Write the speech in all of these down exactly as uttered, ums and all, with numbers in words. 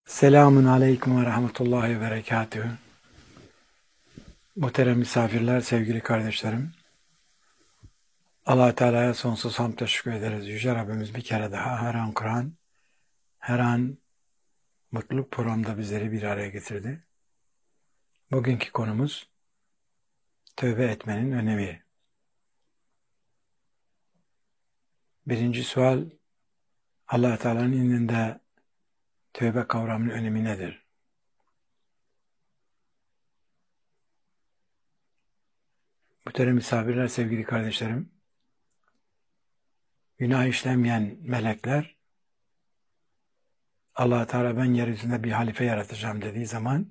Selamun Aleyküm ve Rahmetullahi ve Berekatühü. Muhterem misafirler, sevgili kardeşlerim. Allah-u Teala'ya sonsuz hamd teşekkür ederiz. Yüce Rabbimiz bir kere daha her an Kur'an, her an mutluluk programda bizleri bir araya getirdi. Bugünkü konumuz tövbe etmenin önemi. Birinci sual, Allah-u Teala'nın indinde tövbe kavramının önemi nedir? Muhterem misafirler, sevgili kardeşlerim, günah işlemeyen melekler, Allah-u Teala ben yeryüzünde bir halife yaratacağım dediği zaman,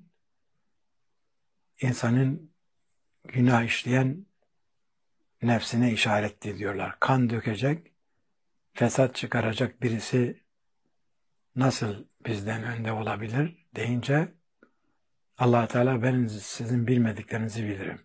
insanın günah işleyen nefsine işaret ediyorlar. Kan dökecek, fesat çıkaracak birisi nasıl bizden önde olabilir deyince, Allah-u Teala ben sizin bilmediklerinizi bilirim.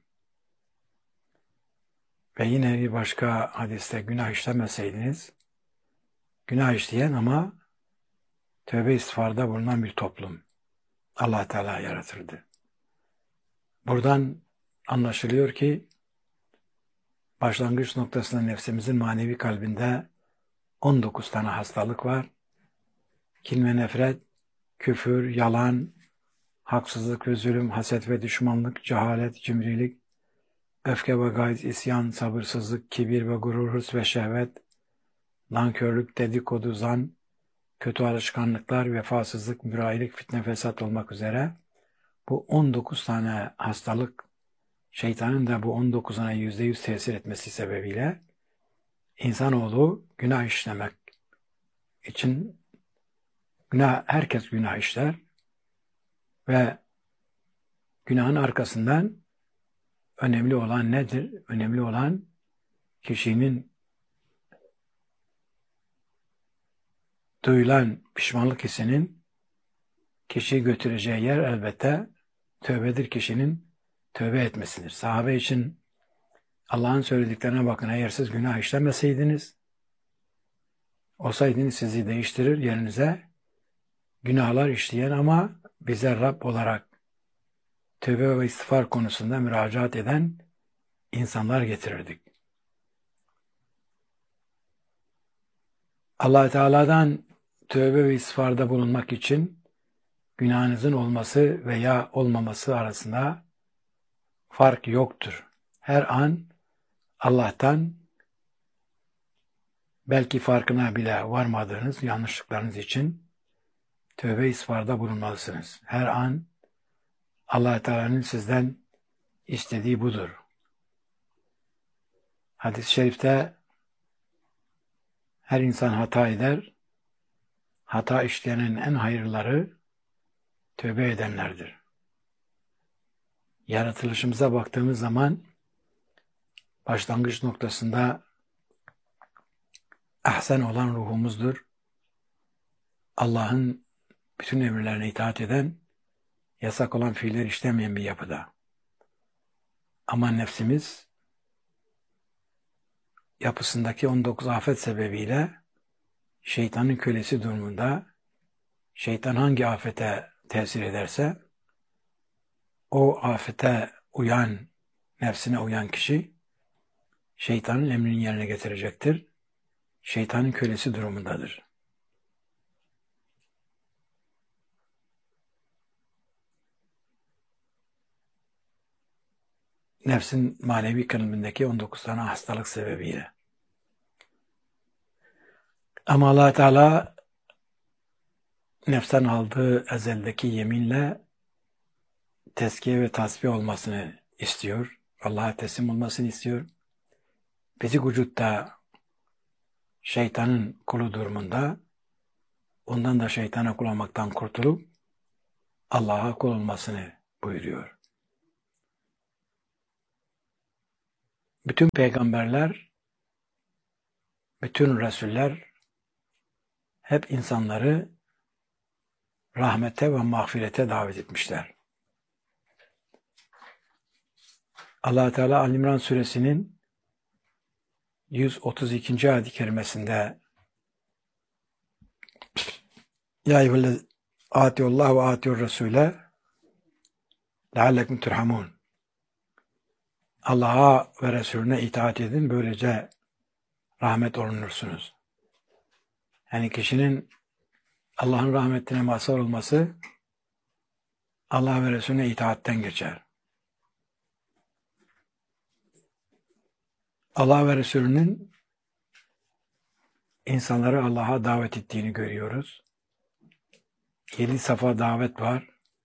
Ve yine bir başka hadiste günah işlemeseydiniz, günah işleyen ama tövbe istiğfarda bulunan bir toplum Allah-u Teala yaratırdı. Buradan anlaşılıyor ki başlangıç noktasında nefsimizin manevi kalbinde on dokuz tane hastalık var. Kin ve nefret, küfür, yalan, haksızlık ve zulüm, haset ve düşmanlık, cehalet, cimrilik, öfke ve gayz, isyan, sabırsızlık, kibir ve gurur, hırs ve şehvet, nankörlük, dedikodu, zan, kötü alışkanlıklar, vefasızlık, mürayilik, fitne, fesat olmak üzere bu on dokuz tane hastalık, şeytanın da bu on dokuzuna yüzde yüz tesir etmesi sebebiyle insanoğlu günah işlemek için günah, herkes günah işler ve günahın arkasından önemli olan nedir? Önemli olan kişinin duyulan pişmanlık hissinin kişiyi götüreceği yer elbette tövbedir, kişinin tövbe etmesidir. Sahabe için Allah'ın söylediklerine bakın, eğer siz günah işlemeseydiniz, olsaydınız sizi değiştirir, yerinize günahlar işleyen ama bize Rab olarak tövbe ve istiğfar konusunda müracaat eden insanlar getirirdik. Allah-u Teala'dan tövbe ve istiğfarda bulunmak için günahınızın olması veya olmaması arasında fark yoktur. Her an Allah'tan belki farkına bile varmadığınız yanlışlıklarınız için tövbe istiğfarda bulunmalısınız. Her an Allah-u Teala'nın sizden istediği budur. Hadis-i şerifte her insan hata eder, hata işleyenin en hayırları tövbe edenlerdir. Yaratılışımıza baktığımız zaman başlangıç noktasında ahsen olan ruhumuzdur. Allah'ın bütün emirlerine itaat eden, yasak olan fiiller işlemeyen bir yapıda. Ama nefsimiz yapısındaki on dokuz afet sebebiyle şeytanın kölesi durumunda, şeytan hangi afete tesir ederse o afete uyan, nefsine uyan kişi şeytanın emrini yerine getirecektir. Şeytanın kölesi durumundadır. Nefsin manevi kalbindeki on dokuz tane hastalık sebebiyle. Ama Allah Teala nefsten aldığı ezeldeki yeminle tezkiye ve tasfiye olmasını istiyor. Allah'a teslim olmasını istiyor. Fizik vücutta şeytanın kulu durumunda ondan da şeytana kul olmaktan kurtulup Allah'a kul olmasını buyuruyor. Bütün peygamberler, bütün Resuller hep insanları rahmete ve mağfirete davet etmişler. Allah Teala Ali-İmran suresinin yüz otuz ikinci ayet-i kerimesinde Ya Atiullah ve atiur Resul'e leallekum turhamun. Allah'a ve Resulüne itaat edin, böylece rahmet olunursunuz. Yani kişinin Allah'ın rahmetine mazhar olması Allah ve Resulüne itaatten geçer. Allah ve Resulünün insanları Allah'a davet ettiğini görüyoruz. Yedi safa davet var.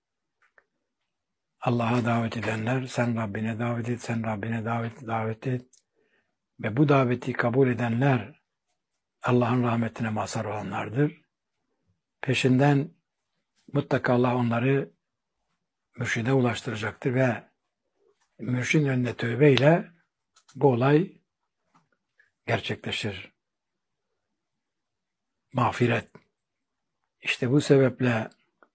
Allah'a davet edenler, sen Rabbine davet et, sen Rabbine davet, davet et. Ve bu daveti kabul edenler Allah'ın rahmetine mazhar olanlardır. Peşinden mutlaka Allah onları mürşide ulaştıracaktır ve mürşidin önünde tövbeyle bu olay gerçekleşir. Mağfiret. İşte bu sebeple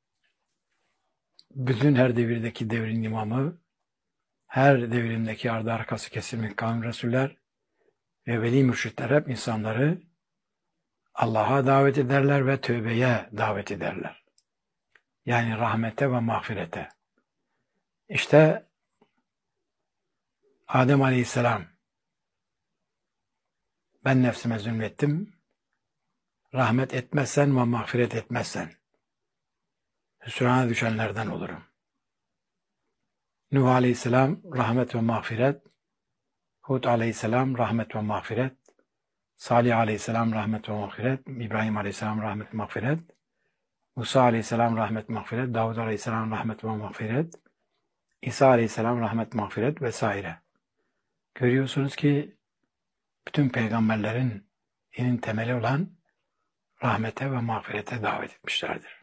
bütün her devirdeki devrin imamı, her devrindeki ardı arkası kesilmiş kavim Resuller ve veli mürşitler hep insanları Allah'a davet ederler ve tövbeye davet ederler. Yani rahmete ve mağfirete. İşte Adem Aleyhisselam, ben nefsime zulmettim, rahmet etmezsen ve mağfiret etmezsen hüsrana düşenlerden olurum. Nuh Aleyhisselam rahmet ve mağfiret, Hud Aleyhisselam rahmet ve mağfiret, Salih Aleyhisselam rahmet ve mağfiret, İbrahim Aleyhisselam rahmet ve mağfiret, Musa Aleyhisselam rahmet ve mağfiret, Davud Aleyhisselam rahmet ve mağfiret, İsa Aleyhisselam rahmet ve mağfiret vesaire. Görüyorsunuz ki bütün peygamberlerin dinin temeli olan rahmete ve mağfirete davet etmişlerdir.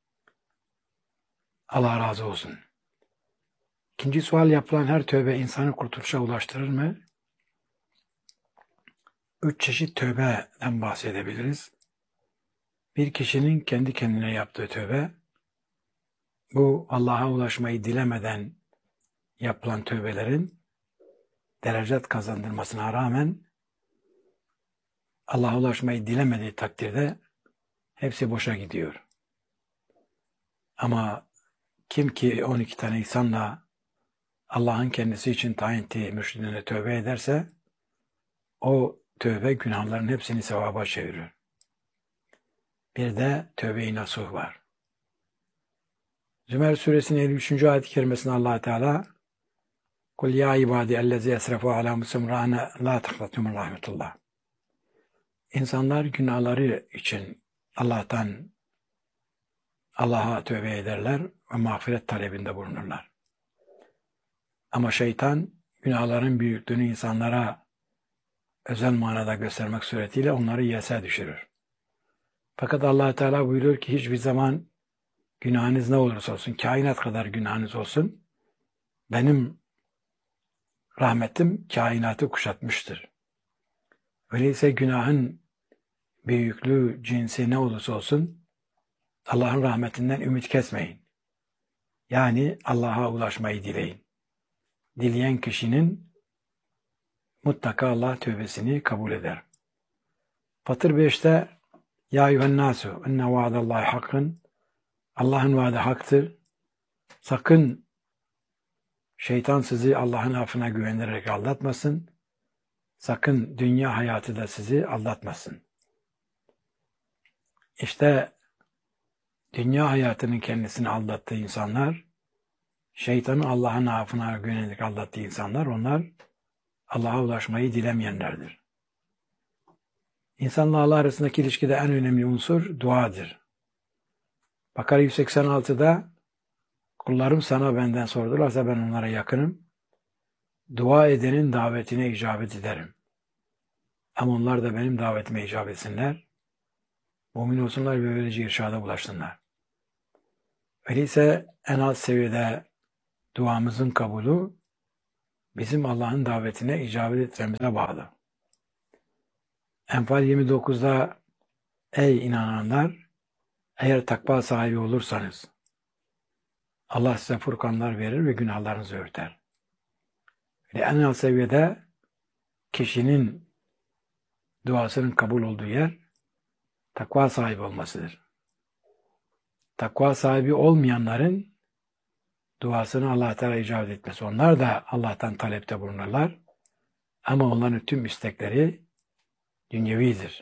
Allah razı olsun. İkinci sual, yapılan her tövbe insanı kurtuluşa ulaştırır mı? Üç çeşit tövbeden bahsedebiliriz. Bir kişinin kendi kendine yaptığı tövbe, bu Allah'a ulaşmayı dilemeden yapılan tövbelerin derecet kazandırmasına rağmen Allah'a ulaşmayı dilemediği takdirde hepsi boşa gidiyor. Ama kim ki on iki tane insanla Allah'ın kendisi için tayin ettiği mürşidine tövbe ederse o tövbe günahların hepsini sevaba çeviriyor. Bir de tövbe-i nasuh var. Zümer suresinin elli üçüncü ayet-i kerimesinde Allah Teala "Kul ya ibadi ellezî esrefû alâ muslimrâne lâ teknatû min rahmetullah." İnsanlar günahları için Allah'tan Allah'a tövbe ederler ve mağfiret talebinde bulunurlar. Ama şeytan günahların büyüklüğünü insanlara özel manada göstermek suretiyle onları yese düşürür. Fakat Allah Teala buyuruyor ki hiçbir zaman günahınız ne olursa olsun, kainat kadar günahınız olsun, benim rahmetim kainatı kuşatmıştır. Öyleyse günahın büyüklüğü, cinsi ne olursa olsun Allah'ın rahmetinden ümit kesmeyin. Yani Allah'a ulaşmayı dileyin. Dileyen kişinin mutlaka Allah tövbesini kabul eder. Fatır beşte Ya eyyühennâsû enne vaadallahi hakkın, Allah'ın vaadi haktır. Sakın şeytan sizi Allah'ın affına güvenerek aldatmasın. Sakın dünya hayatı da sizi aldatmasın. İşte dünya hayatının kendisini aldattığı insanlar, şeytanın Allah'ın affına güvenerek aldattığı insanlar, onlar Allah'a ulaşmayı dilemeyenlerdir. İnsanla Allah arasındaki ilişkide en önemli unsur duadır. Bakara yüz seksen altıda kullarım sana benden sordularsa ben onlara yakınım. Dua edenin davetine icabet ederim. Ama onlar da benim davetime icabet etsinler. Mümin olsunlar ve böylece irşada ulaşsınlar. Öyleyse en alt seviyede duamızın kabulü bizim Allah'ın davetine icabet etmemize bağlı. Enfal yirmi dokuzda ey inananlar, eğer takva sahibi olursanız Allah size furkanlar verir ve günahlarınızı örter. Ve en alt seviyede kişinin duasının kabul olduğu yer takva sahibi olmasıdır. takva sahibi olmayanların duasını Allah Teala icabet etmez. Onlar da Allah'tan talepte bulunurlar. Ama onların tüm istekleri dünyevidir.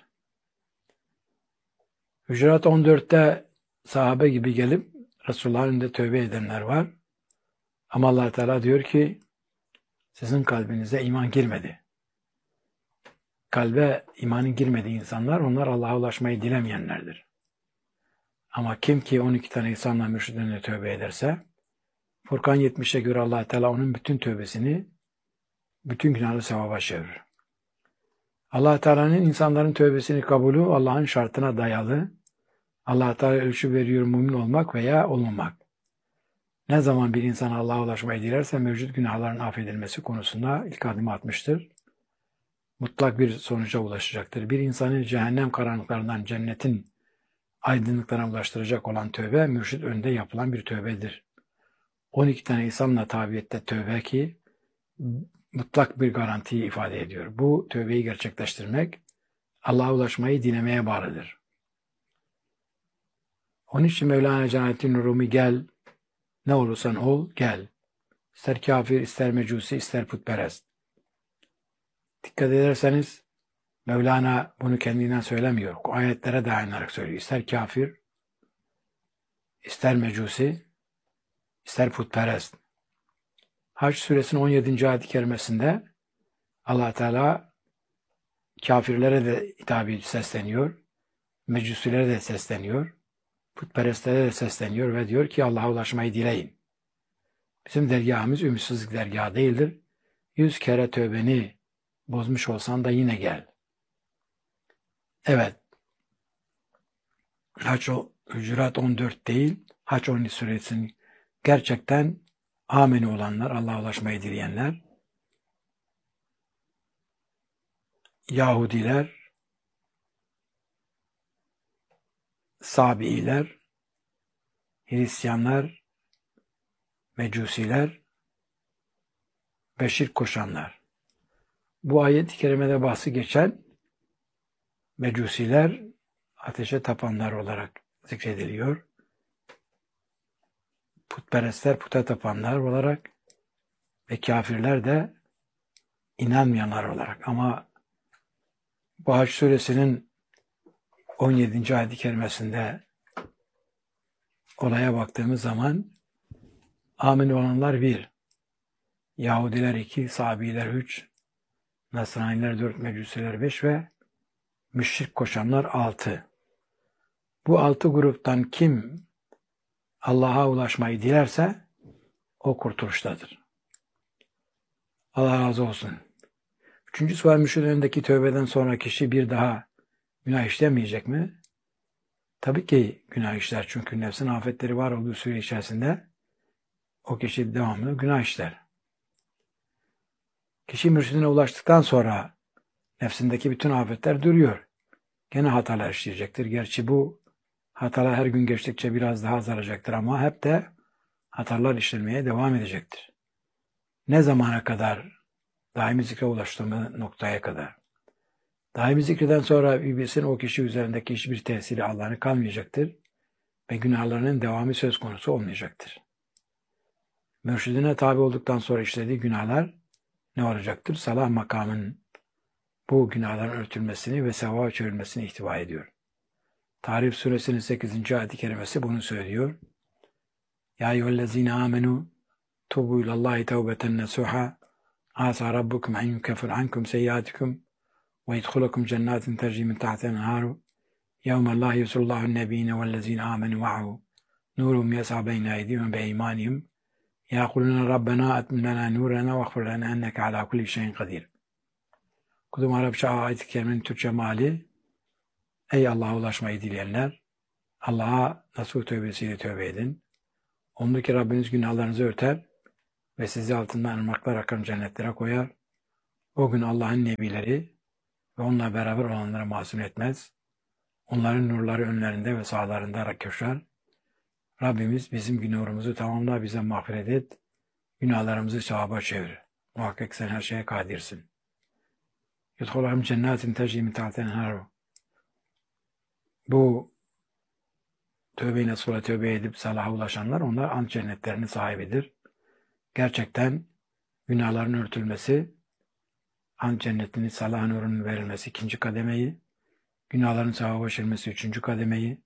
Hücurat on dörtte sahabe gibi gelip Resulullah'ın önünde tövbe edenler var. Ama Allah Teala diyor ki sizin kalbinize iman girmedi. Kalbe imanın girmediği insanlar, onlar Allah'a ulaşmayı dilemeyenlerdir. Ama kim ki on iki tane insanla mürşidin önünde tövbe ederse, Furkan yetmişe göre Allah Teala onun bütün tövbesini, bütün günahını sevaba çevirir. Allah Teala'nın insanların tövbesini kabulü Allah'ın şartına dayalı. Allah Teala ölçü veriyor mümin olmak veya olmamak. Ne zaman bir insan Allah'a ulaşmayı dilerse mevcut günahların affedilmesi konusunda ilk adımı atmıştır. Mutlak bir sonuca ulaşacaktır. Bir insanı cehennem karanlıklarından cennetin aydınlıklarına ulaştıracak olan tövbe, mürşid önünde yapılan bir tövbedir. on iki tane insanla tabiyette tövbe ki mutlak bir garantiyi ifade ediyor. Bu tövbeyi gerçekleştirmek Allah'a ulaşmayı dilemeye bağlıdır. Onun için Mevlana Celaleddin Rumi gel, ne olursan ol gel. İster kafir, ister mecusi, ister putperest. Dikkat ederseniz Mevlana bunu kendinden söylemiyor. O ayetlere dayanarak söylüyor. İster kafir, ister mecusi, ister putperest. Hac suresinin on yedinci ayet-i kerimesinde Allah Teala kafirlere de hitap sesleniyor, mecusilere de sesleniyor, putperestlere de sesleniyor ve diyor ki Allah'a ulaşmayı dileyin. Bizim dergahımız ümitsizlik dergahı değildir. Yüz kere tövbeni bozmuş olsan da yine gel. Evet. Hac Hücurat on dört değil, Hac on üç suresinin gerçekten ameni olanlar, Allah'a ulaşmayı dileyenler, Yahudiler, Sabiiler, Hristiyanlar, Mecusiler ve şirk koşanlar. Bu ayet-i kerimede bahsi geçen Mecusiler ateşe tapanlar olarak zikrediliyor. Putperestler puta tapanlar olarak ve kafirler de inanmayanlar olarak. Ama bu Hac suresinin on yedinci ayet-i kerimesinde olaya baktığımız zaman amin olanlar bir, Yahudiler iki, Sabiler üç, Nasraniler dört, Mecusiler beş ve müşrik koşanlar altı. Bu altı gruptan kim Allah'a ulaşmayı dilerse o kurtuluştadır. Allah razı olsun. Üçüncü sual mürşidin önündeki tövbeden sonra kişi bir daha günah işlemeyecek mi? Tabii ki günah işler. Çünkü nefsin afetleri var olduğu süre içerisinde o kişi devamlı günah işler. Kişi mürşidine ulaştıktan sonra nefsindeki bütün afetler duruyor. Gene hatalar işleyecektir. Gerçi bu hatalar her gün geçtikçe biraz daha azalacaktır ama hep de hatalar işlenmeye devam edecektir. Ne zamana kadar? Daimi zikre ulaştığımız noktaya kadar. Daimi zikreden sonra bilsin o kişi üzerindeki hiçbir tesiri Allah'ın kalmayacaktır ve günahlarının devamı söz konusu olmayacaktır. Mürşidine tabi olduktan sonra işlediği günahlar ne olacaktır? Salah makamının bu günahların örtülmesini ve sevaba çevrilmesini ihtiva ediyor. Tarif suresinin sekizinci ayet-i kerimesi bunu söylüyor. Ya eyyühellezine amenu tubu ilallahi tevbeten nesuha asa rabbukum en yukeffir ankum seyyiatikum ve yedhulukum cennetin tecri min tahtiha el-enharu yevme la yusullahu en-nebiyine vellezine amenu ma'ahu nurum yes'a beyne eydihim ve beymanihim yaquluna rabbena atmim lana nurana veghfir lana enneke ala kulli şeyin kadir. Kudum Arapça ayet-i kerimenin Türkçe meali: Ey Allah'a ulaşmayı dileyenler, Allah'a nasuh tövbesiyle tövbe edin. Ondaki Rabbiniz günahlarınızı örter ve sizi altından ırmaklar akan cennetlere koyar. O gün Allah'ın nebileri ve onunla beraber olanları masum etmez. Onların nurları önlerinde ve sağlarında koşar. Rabbimiz bizim günahımızı tamamla, bize mağfiret et. Günahlarımızı sevaba çevir. Muhakkak sen her şeye kadirsin. Yudhulahum cennetin tecri min tahtiha el-enharu. Bu tövbe-i nasuha tövbe edip salaha ulaşanlar onlar ant cennetlerinin sahibidir. Gerçekten günahların örtülmesi, ant cennetinin salah nurunun verilmesi ikinci kademeyi, günahların sevaba başarılması üçüncü kademeyi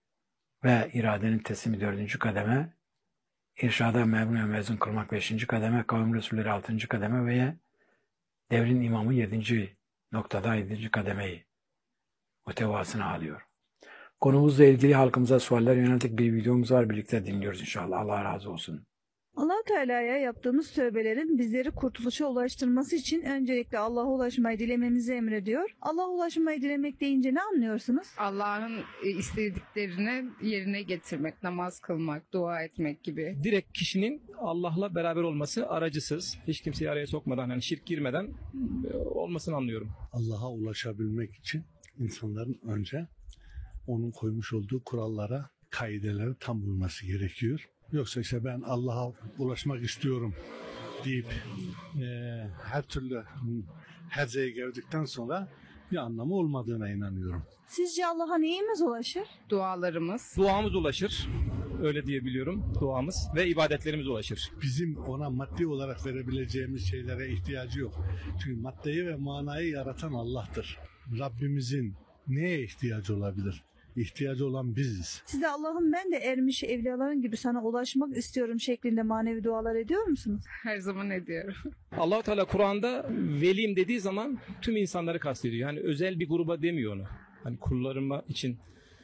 ve iradenin teslimi dördüncü kademe, irşada memnun ve mezun kılmak beşinci kademe, kavim Resulleri altıncı kademe ve devrin imamı yedinci noktada yedinci kademeyi muhtevasını alıyor. Konumuzla ilgili halkımıza sualler yönelik bir videomuz var. Birlikte dinliyoruz inşallah. Allah razı olsun. Allah Teala'ya yaptığımız tövbelerin bizleri kurtuluşa ulaştırması için öncelikle Allah'a ulaşmayı dilememizi emrediyor. Allah'a ulaşmayı dilemek deyince ne anlıyorsunuz? Allah'ın istediklerini yerine getirmek, namaz kılmak, dua etmek gibi. Direkt kişinin Allah'la beraber olması, aracısız, hiç kimseyi araya sokmadan, hani şirk girmeden olmasını anlıyorum. Allah'a ulaşabilmek için insanların önce onun koymuş olduğu kurallara, kaidelere tam uyması gerekiyor. Yoksa işte ben Allah'a ulaşmak istiyorum deyip e, her türlü herzeye geldikten sonra bir anlamı olmadığına inanıyorum. Sizce Allah'a neyimiz ulaşır? Dualarımız. Duamız ulaşır, öyle diyebiliyorum, duamız ve ibadetlerimiz ulaşır. Bizim ona maddi olarak verebileceğimiz şeylere ihtiyacı yok. Çünkü maddeyi ve manayı yaratan Allah'tır. Rabbimizin neye ihtiyacı olabilir? İhtiyacı olan biziz. Siz de Allah'ım ben de ermiş evliyaların gibi sana ulaşmak istiyorum şeklinde manevi dualar ediyor musunuz? Her zaman ediyorum. Allah-u Teala Kur'an'da velim dediği zaman tüm insanları kastediyor. Yani özel bir gruba demiyor onu. Hani kullarıma için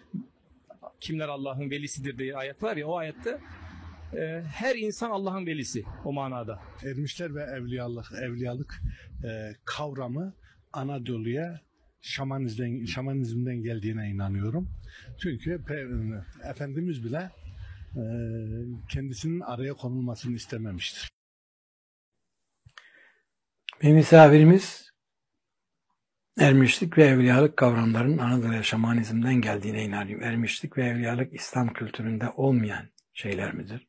kimler Allah'ın velisidir diye ayet var ya, o ayette e, her insan Allah'ın velisi o manada. Ermişler ve evliyalık, evliyalık e, kavramı Anadolu'ya şamanizmden, şamanizmden geldiğine inanıyorum. Çünkü Efendimiz bile e, kendisinin araya konulmasını istememiştir. Bir misafirimiz ermişlik ve evliyalık kavramlarının Anadolu'ya şamanizmden geldiğine inanıyorum. Ermişlik ve evliyalık İslam kültüründe olmayan şeyler midir?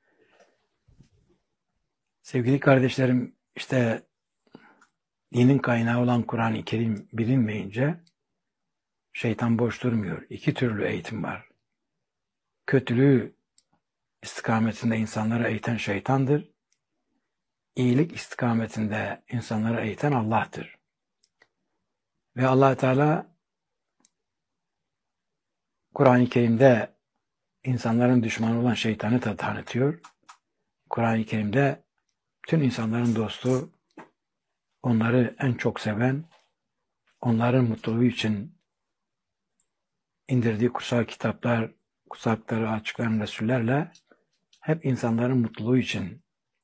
Sevgili kardeşlerim, işte dinin kaynağı olan Kur'an-ı Kerim bilinmeyince şeytan boş durmuyor. İki türlü eğitim var. Kötülüğü istikametinde insanlara eğiten şeytandır. İyilik istikametinde insanlara eğiten Allah'tır. Ve Allah Teala Kur'an-ı Kerim'de insanların düşmanı olan şeytanı da tanıtıyor. Kur'an-ı Kerim'de bütün insanların dostu, onları en çok seven, onların mutluluğu için indirdiği kutsal kitaplar, kutsakları açıklayan Resullerle hep insanların mutluluğu için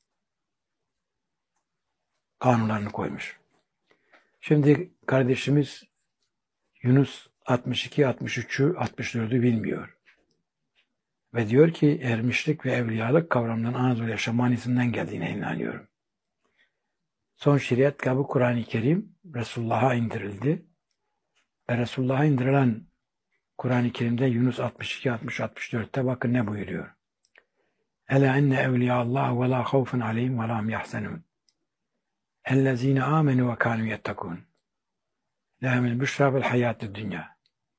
kanunlarını koymuş. Şimdi kardeşimiz Yunus altmış iki, altmış üçü, altmış dördü bilmiyor. Ve diyor ki ermişlik ve evliyalık kavramının Anadolu'ya şamanizmden geldiğine inanıyorum. Son şeriat kitabı Kur'an-ı Kerim Resulullah'a indirildi. Ve Resulullah'a indirilen Kur'an-ı Kerim'de Yunus altmış iki, altmış, altmış dörtte bakın ne buyuruyor. Ela inne evliyallah ve la havfun aleyhim ve la hum yahzenun. Ellezine amenu ve kanu yettekun. Lehemil büşra vel hayatü dünya.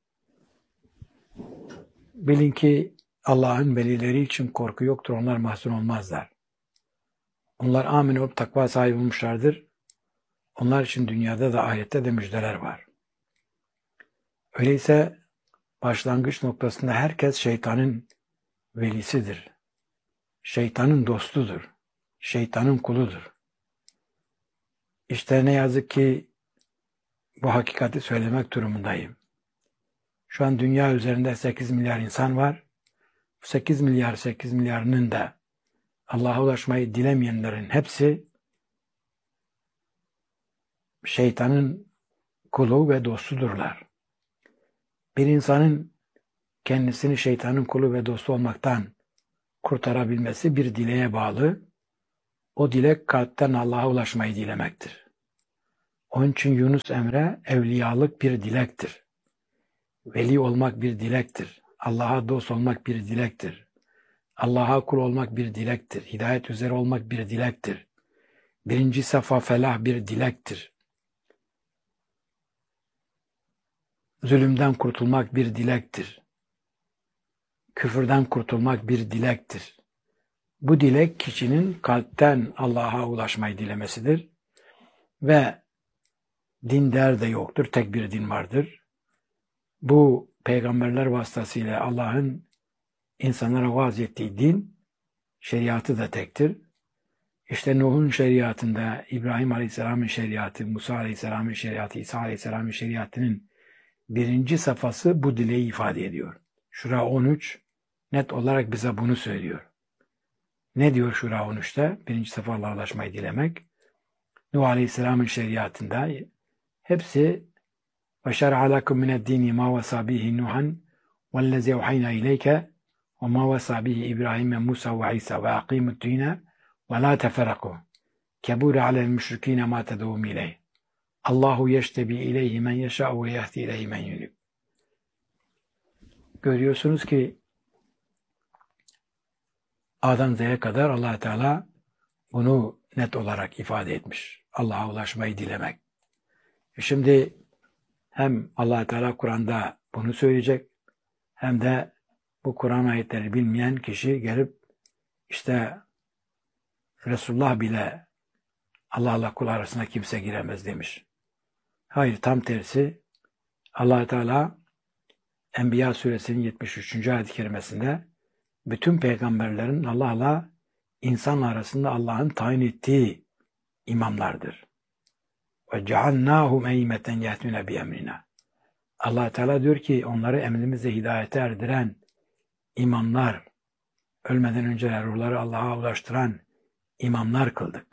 Bilin ki Allah'ın velileri için korku yoktur. Onlar mahzun olmazlar. Onlar amin olup takva sahibi olmuşlardır. Onlar için dünyada da ahirette de müjdeler var. Öyleyse başlangıç noktasında herkes şeytanın velisidir. Şeytanın dostudur. Şeytanın kuludur. İşte ne yazık ki bu hakikati söylemek durumundayım. Şu an dünya üzerinde sekiz milyar insan var. Bu sekiz milyar sekiz milyarının da Allah'a ulaşmayı dilemeyenlerin hepsi şeytanın kulu ve dostudurlar. Bir insanın kendisini şeytanın kulu ve dostu olmaktan kurtarabilmesi bir dileğe bağlı. O dilek kalpten Allah'a ulaşmayı dilemektir. Onun için Yunus Emre evliyalık bir dilektir. Veli olmak bir dilektir. Allah'a dost olmak bir dilektir. Allah'a kul olmak bir dilektir. Hidayet üzere olmak bir dilektir. Birinci safa felah bir dilektir. Zulümden kurtulmak bir dilektir. küfürden kurtulmak bir dilektir. Bu dilek kişinin kalpten Allah'a ulaşmayı dilemesidir. Ve din der de yoktur, tek bir din vardır. Bu peygamberler vasıtasıyla Allah'ın insanlara vaaz ettiği din, şeriatı da tektir. İşte Nuh'un şeriatında, İbrahim Aleyhisselam'ın şeriatı, Musa Aleyhisselam'ın şeriatı, İsa Aleyhisselam'ın şeriatının birinci safhası bu dileği ifade ediyor. Şura on üç net olarak bize bunu söylüyor. Ne diyor Şura on üçte? Birinci sefer Allah'a ulaşmayı dilemek. Nuh Aleyhisselam'ın şeriatında hepsi وَشَرْعَ لَكُمْ مِنَ الدِّينِ مَا وَسَى بِهِ نُوحًا وَالَّذِي أَوْحَيْنَا إِلَيْكَ وَمَا وَسَى بِهِ إِبْرَاهِيمَ مُوسَى وَعِيسَى وَأَقِيمُوا الدِّينَ وَلَا تَفَرَّقُوا كَبُرَ عَلَى الْمُشْرِكِينَ مَا تَدْعُوهُمْ إِلَيْهِ اللّٰهُ يَجْتَبِي إِلَيْهِ مَنْ يَشَاءُ وَيَهْدِي إِلَيْهِ مَنْ يُنِيبُ. Görüyorsunuz ki A'dan Z'ye kadar Allah Teala bunu net olarak ifade etmiş. Allah'a ulaşmayı dilemek. Şimdi hem Allah Teala Kur'an'da bunu söyleyecek, hem de bu Kur'an ayetleri bilmeyen kişi gelip işte Resulullah bile Allah'la kul arasında kimse giremez demiş. Hayır, tam tersi. Allah Teala Enbiya suresinin yetmiş üçüncü ayet-i kerimesinde bütün peygamberlerin Allah'la insan arasında Allah'ın tayin ettiği imamlardır. Ve cealnâhum eymeten yehtûne bi emrina. Allah Teala diyor ki onları emrimizle hidayete erdiren imamlar, ölmeden önce ruhları Allah'a ulaştıran imamlar kıldık.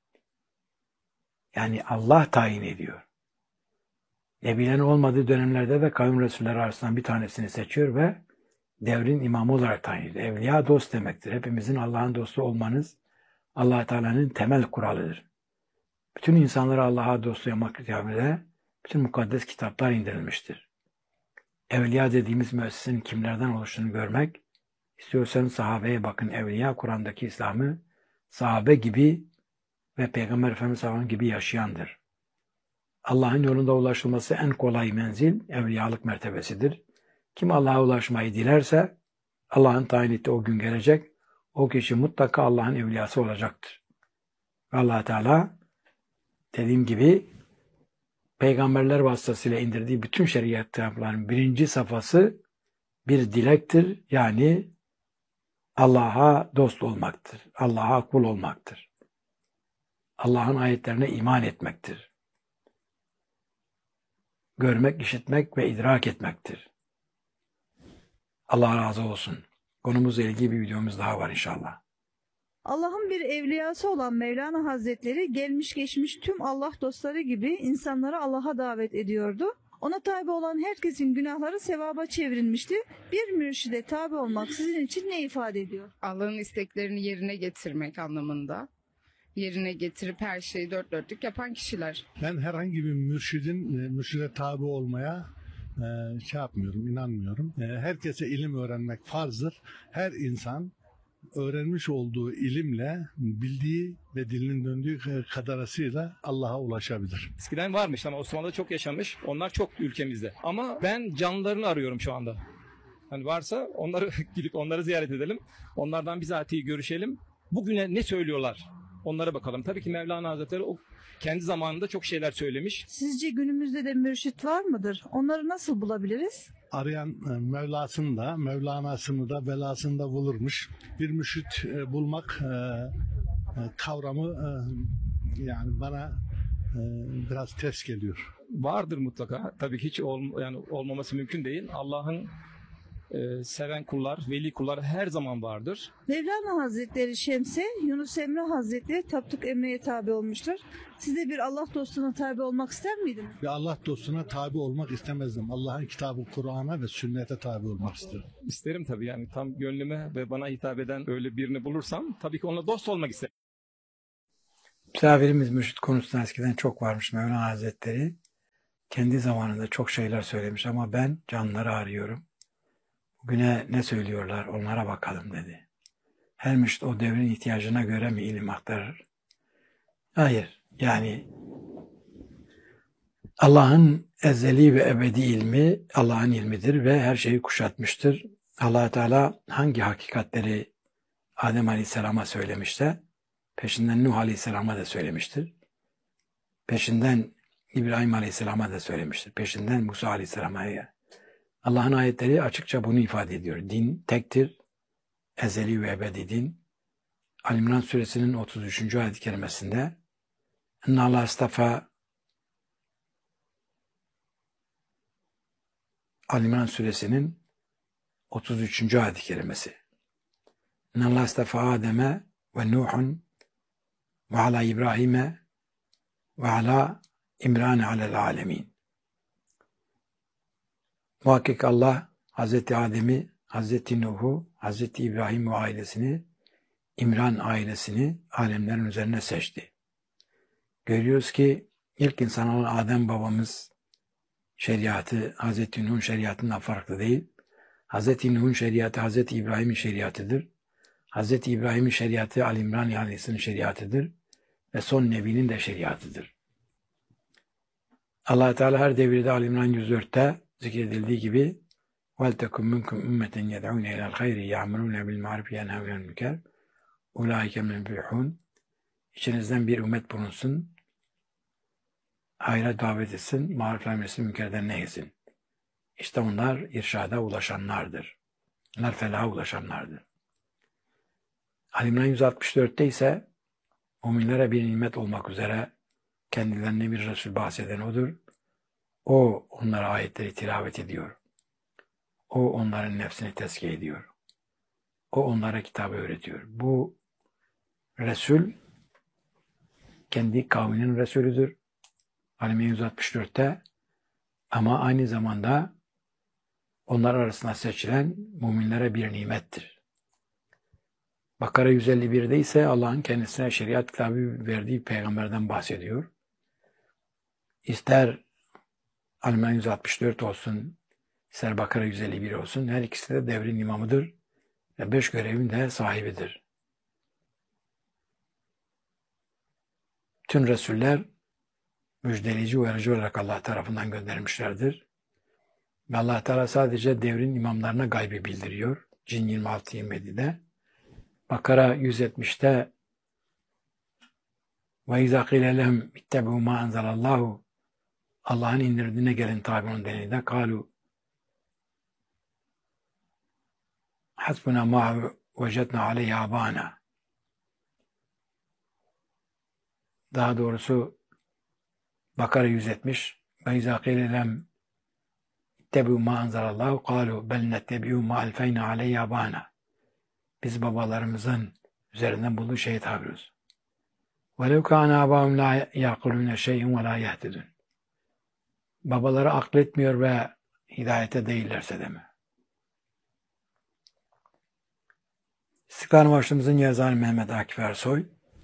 Yani Allah tayin ediyor. Nebilerin olmadığı dönemlerde de kavim resulleri arasından bir tanesini seçiyor ve devrin imamı olarak tayin ediyor. Evliya dost demektir. Hepimizin Allah'ın dostu olmanız Allah Teala'nın temel kuralıdır. Bütün insanları Allah'a dost yapmak icabında bütün mukaddes kitaplar indirilmiştir. Evliya dediğimiz müessesenin kimlerden oluştuğunu görmek, istiyorsanız sahabeye bakın. Evliya Kur'an'daki İslam'ı sahabe gibi ve Peygamber Efendimiz Sallallahu gibi yaşayandır. Allah'ın yolunda ulaşılması en kolay menzil evliyalık mertebesidir. Kim Allah'a ulaşmayı dilerse Allah'ın tayin ettiği o gün gelecek. O kişi mutlaka Allah'ın evliyası olacaktır. Ve Allah Teala dediğim gibi peygamberler vasıtasıyla indirdiği bütün şeriat kitaplarının birinci safhası bir dilektir. Yani Allah'a dost olmaktır. Allah'a kul olmaktır. Allah'ın ayetlerine iman etmektir. Görmek, işitmek ve idrak etmektir. Allah razı olsun. Konumuzla ilgili bir videomuz daha var inşallah. Allah'ın bir evliyası olan Mevlana Hazretleri gelmiş geçmiş tüm Allah dostları gibi insanları Allah'a davet ediyordu. Ona tabi olan herkesin günahları sevaba çevrilmişti. Bir mürşide tabi olmak sizin için ne ifade ediyor? Allah'ın isteklerini yerine getirmek anlamında. Yerine getirip her şeyi dört dörtlük yapan kişiler. Ben herhangi bir mürşidin e, mürşide tabi olmaya e, şey yapmıyorum, inanmıyorum. E, herkese ilim öğrenmek farzdır. Her insan öğrenmiş olduğu ilimle, bildiği ve dilinin döndüğü kadarıyla Allah'a ulaşabilir. Eskiden varmış ama Osmanlı'da çok yaşanmış. Onlar çok ülkemizde. Ama ben canlılarını arıyorum şu anda. Hani varsa onları gidip onları ziyaret edelim. Onlardan bizatihi görüşelim. Bugüne ne söylüyorlar? Onlara bakalım. Tabii ki Mevlana Hazretleri o kendi zamanında çok şeyler söylemiş. Sizce günümüzde de mürşit var mıdır? Onları nasıl bulabiliriz? Arayan e, Mevlasını da, Mevlana'sını da, belasını da bulurmuş. Bir mürşit e, bulmak e, e, kavramı e, yani bana e, biraz ters geliyor. Vardır mutlaka. Tabii ki hiç ol, yani olmaması mümkün değil. Allah'ın e, seven kullar, veli kullar her zaman vardır. Mevlana Hazretleri Şems'e, Yunus Emre Hazretleri Tapduk Emre'ye tabi olmuştur. Siz de bir Allah dostuna tabi olmak ister miydiniz? Ve Allah dostuna tabi olmak istemezdim. Allah'ın kitabı Kur'an'a ve sünnete tabi olmak isterim. İsterim tabii yani tam gönlüme ve bana hitap eden öyle birini bulursam tabii ki onunla dost olmak isterim. Misafirimiz mürşit konusunda eskiden çok varmış Mevlana Hazretleri. Kendi zamanında çok şeyler söylemiş ama ben canları arıyorum. Bugüne ne söylüyorlar onlara bakalım dedi. Her mürşit o devrin ihtiyacına göre mi ilim aktarır? Hayır. Yani Allah'ın ezeli ve ebedi ilmi Allah'ın ilmidir ve her şeyi kuşatmıştır. Allah Teala hangi hakikatleri Adem Aleyhisselam'a söylemişse peşinden Nuh Aleyhisselam'a da söylemiştir. Peşinden İbrahim Aleyhisselam'a da söylemiştir. Peşinden Musa Aleyhisselam'a. Allah'ın ayetleri açıkça bunu ifade ediyor. Din tektir. Ezeli ve ebedi din. Ali-İmran suresinin otuz üçüncü ayet-i kerimesinde İnna Allah istafa Ali-İmran suresinin otuz üçüncü ayet-i kerimesi. İnna Allah istafa Adem'e ve Nuh'un ve ala İbrahim'e ve ala İmran alel alemin. Muhakkak Allah Hazreti Adem'i, Hazreti Nuh'u, Hazreti İbrahim ve ailesini, İmran ailesini alemlerin üzerine seçti. Görüyoruz ki ilk insan olan Adem babamız şeriatı Hazreti Nuh'un şeriatından farklı değil. Hazreti Nuh'un şeriatı Hazreti İbrahim'in şeriatıdır. Hazreti İbrahim'in şeriatı Ali İmran ailesinin şeriatıdır ve son Nebi'nin de şeriatıdır. Allah Teala her devirde Ali İmran yüz dörtte zikredildiği gibi وَلْتَكُمْ مِنْكُمْ اُمَّةً يَدْعُونَ اِلَى الْخَيْرِ يَعْمُرُونَ بِالْمَعْرُفِ يَنْهَوْنَ الْمُنكَرِ اُولَٰئِكَ مِنَ الْمُفْلِحُونَ. İçinizden bir ümmet bulunsun, hayra davet etsin, maruf emretsin, münkerden nehyesin. İşte onlar irşada ulaşanlardır. Onlar felaha ulaşanlardır. Ali İmran yüz altmış dörtte ise müminlere bir nimet olmak üzere kendilerine bir Resul bahseden odur. O onlara ayetleri tilavet ediyor. O onların nefsini tezkiye ediyor. O onlara kitabı öğretiyor. Bu Resul kendi kavminin Resulüdür. Ali İmran yüz altmış dörtte ama aynı zamanda onlar arasında seçilen müminlere bir nimettir. Bakara yüz elli birde ise Allah'ın kendisine şeriat kitabı verdiği peygamberden bahsediyor. İster Ali İmran yüz altmış dört olsun, ister Bakara yüz elli bir olsun, her ikisi de devrin imamıdır ve beş görevin de sahibidir. Tüm Resuller müjdeleyici uyarıcı olarak Allah tarafından gönderilmişlerdir. Ve Allah Teala sadece devrin imamlarına gaybi bildiriyor. Cin yirmi altı yirmi yedide. Bakara yüz yetmişte ve izâ qîle lehum ittebi'û mâ enzelallahu, Allah'ın indirdiğine gelin tabi onun denildiğinde kâlu hasbuna mâ vecednâ aleyhî âbâna. Daha doğrusu Bakara yüz yetmiş ve izâ qîle lehum ittebi'û mâ enzelallahu kâlu bel nettebi'û mâ elfeyna aleyhî âbâna. Biz babalarımızın üzerinden bulduğu şeyi tabiyoruz. وَلَوْ كَانَ آبَاهُمْ لَا يَعْقِلُونَ شَيْءٍ وَلَا يَهْتَدُونَ. Babaları akletmiyor ve hidayete değillerse de mi? İstiklal Marşımızın yazarı Mehmet Akif Ersoy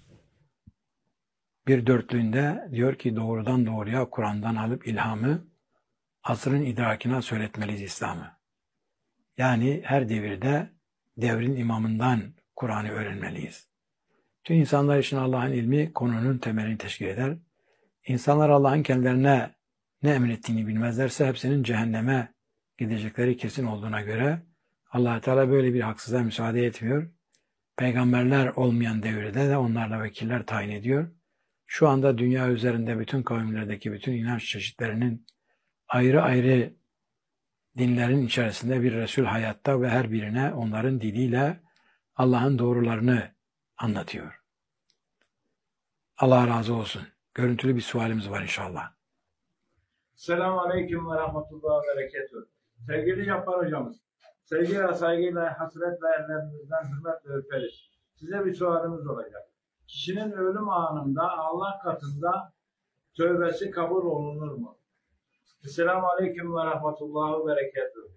bir dörtlüğünde diyor ki doğrudan doğruya Kur'an'dan alıp ilhamı asrın idrakine söyletmeliyiz İslam'ı. Yani her devirde devrin imamından Kur'an'ı öğrenmeliyiz. Tüm insanlar için Allah'ın ilmi konunun temelini teşkil eder. İnsanlar Allah'ın kendilerine ne emrettiğini bilmezlerse hepsinin cehenneme gidecekleri kesin olduğuna göre Allah Teala böyle bir haksızlığa müsaade etmiyor. Peygamberler olmayan devirde de onlarla vekiller tayin ediyor. Şu anda dünya üzerinde bütün kavimlerdeki bütün inanç çeşitlerinin ayrı ayrı dinlerin içerisinde bir Resul hayatta ve her birine onların diliyle Allah'ın doğrularını anlatıyor. Allah razı olsun. Görüntülü bir sualimiz var inşallah. Selamun Aleyküm ve Rahmetullah ve Berekatuhu. Sevgili Cabbar Hocamız, sevgi ve saygıyla, hasretle ellerinizden hürmetle öperiz. Size bir sualimiz olacak. Kişinin ölüm anında Allah katında tövbesi kabul olunur mu? Selamun Aleyküm ve Rahmetullah ve Berekatuhu.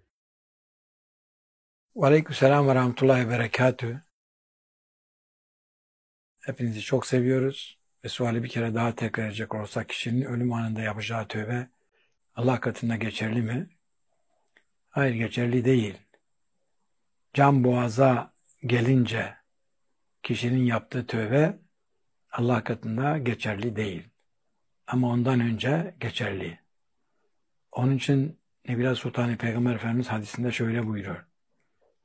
Ve Aleykümselam ve Rahmetullahi ve Berekatuhu. Hepinizi çok seviyoruz. Ve suali bir kere daha tekrar edecek olursak kişinin ölüm anında yapacağı tövbe Allah katında geçerli mi? Hayır, geçerli değil. Can boğaza gelince kişinin yaptığı tövbe Allah katında geçerli değil. Ama ondan önce geçerli. Onun için Nebiler Sultanı Peygamber Efendimiz hadisinde şöyle buyuruyor.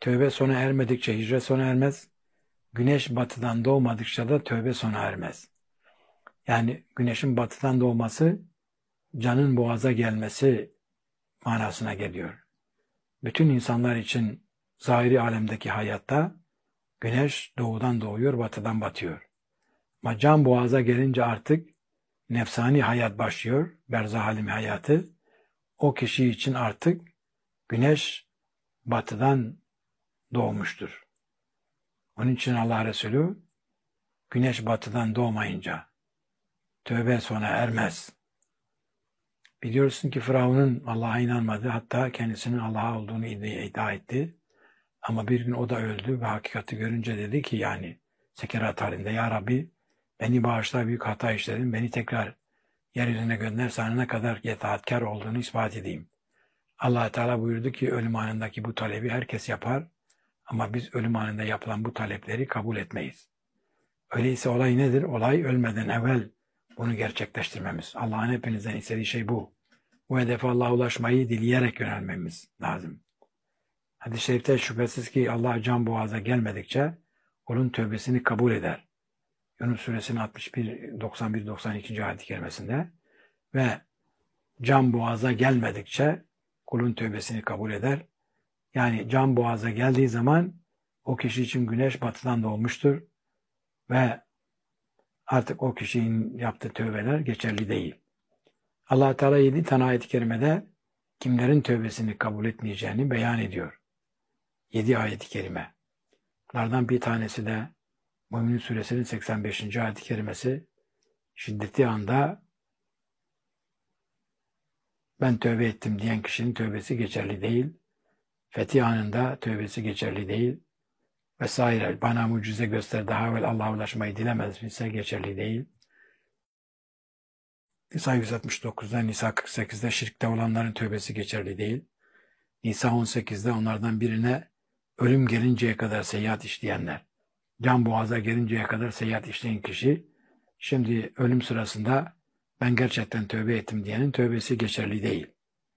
Tövbe sona ermedikçe hicret sona ermez. Güneş batıdan doğmadıkça da tövbe sona ermez. Yani güneşin batıdan doğması canın boğaza gelmesi manasına geliyor. Bütün insanlar için zahiri alemdeki hayatta güneş doğudan doğuyor, batıdan batıyor. Ama can boğaza gelince artık nefsani hayat başlıyor, berzah alemi hayatı. O kişi için artık güneş batıdan doğmuştur. Onun için Allah Resulü güneş batıdan doğmayınca tövbe sona ermez. Biliyorsun ki Firavun'un Allah'a inanmadı, hatta kendisinin Allah olduğunu iddia etti. Ama bir gün o da öldü ve hakikati görünce dedi ki, yani sekerat halinde, ya Rabbi beni bağışla, büyük hata işledim, beni tekrar yeryüzüne gönder, sana ne kadar itaatkar olduğunu ispat edeyim. Allah Teala buyurdu ki ölüm anındaki bu talebi herkes yapar ama biz ölüm anında yapılan bu talepleri kabul etmeyiz. Öyleyse olay nedir? Olay ölmeden evvel bunu gerçekleştirmemiz. Allah'ın hepinizden istediği şey bu. Bu hedefe Allah'a ulaşmayı dileyerek yönelmemiz lazım. Hadis-i şerifte şüphesiz ki Allah can boğaza gelmedikçe kulun tövbesini kabul eder. Yunus suresinin altmış bir, doksan bir doksan iki. ayet-i kerimesinde ve can boğaza gelmedikçe kulun tövbesini kabul eder. Yani can boğaza geldiği zaman o kişi için güneş batıdan doğmuştur ve artık o kişinin yaptığı tövbeler geçerli değil. Allah Teala yedi tane ayet-i kerimede kimlerin tövbesini kabul etmeyeceğini beyan ediyor. Yedi ayet-i kerime. Bunlardan bir tanesi de Mümin Suresinin seksen beşinci. ayet-i kerimesi, şiddetli anda ben tövbe ettim diyen kişinin tövbesi geçerli değil. Fetih anında tövbesi geçerli değil. Vesaire. Bana mucize göster, daha evvel Allah'a ulaşmayı dilemez ise geçerli değil. Nisa yüz altmış dokuzda, Nisa kırk sekizde şirkte olanların tövbesi geçerli değil. Nisa on sekizde onlardan birine ölüm gelinceye kadar seyahat işleyenler, can boğaza gelinceye kadar seyahat işleyen kişi, şimdi ölüm sırasında ben gerçekten tövbe ettim diyenin tövbesi geçerli değil.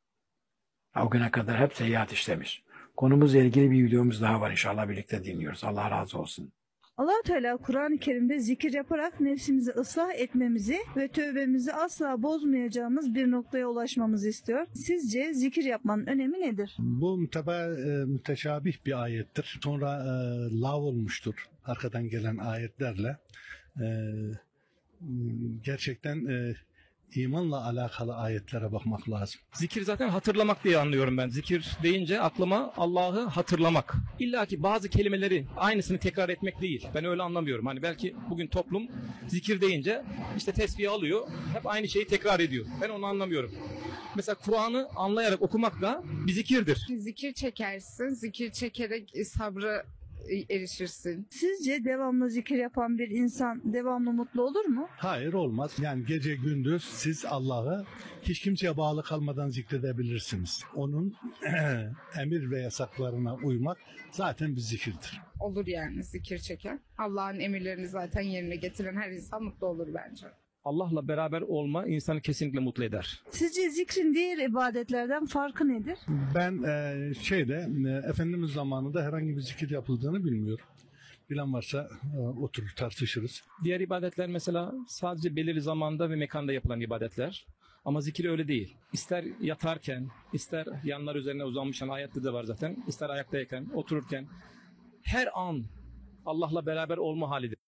O güne kadar hep seyahat işlemiş. Konumuzla ilgili bir videomuz daha var, inşallah birlikte dinliyoruz. Allah razı olsun. Allah-u Teala Kur'an-ı Kerim'de zikir yaparak nefsimizi ıslah etmemizi ve tövbemizi asla bozmayacağımız bir noktaya ulaşmamızı istiyor. Sizce zikir yapmanın önemi nedir? Bu müteba, e, müteşabih bir ayettir. Sonra e, lav olmuştur arkadan gelen ayetlerle. E, gerçekten e, imanla alakalı ayetlere bakmak lazım. Zikir zaten hatırlamak diye anlıyorum ben. Zikir deyince aklıma Allah'ı hatırlamak. İlla ki bazı kelimeleri aynısını tekrar etmek değil. Ben öyle anlamıyorum. Hani belki bugün toplum zikir deyince işte tesbih alıyor, hep aynı şeyi tekrar ediyor. Ben onu anlamıyorum. Mesela Kur'an'ı anlayarak okumak da bir zikirdir. Zikir çekersin, zikir çekerek sabrı erişirsin. Sizce devamlı zikir yapan bir insan devamlı mutlu olur mu? Hayır, olmaz. Yani gece gündüz siz Allah'ı hiç kimseye bağlı kalmadan zikredebilirsiniz. Onun emir ve yasaklarına uymak zaten bir zikirdir. Olur yani zikir çeken. Allah'ın emirlerini zaten yerine getiren her insan mutlu olur bence. Allah'la beraber olma insanı kesinlikle mutlu eder. Sizce zikrin diğer ibadetlerden farkı nedir? Ben e, şeyde e, Efendimiz zamanında herhangi bir zikir yapıldığını bilmiyorum. Bilen varsa e, oturur tartışırız. Diğer ibadetler mesela sadece belirli zamanda ve mekanda yapılan ibadetler. Ama zikir öyle değil. İster yatarken, ister yanlar üzerine uzanmış, ayette de var zaten. İster ayaktayken, otururken her an Allah'la beraber olma halidir.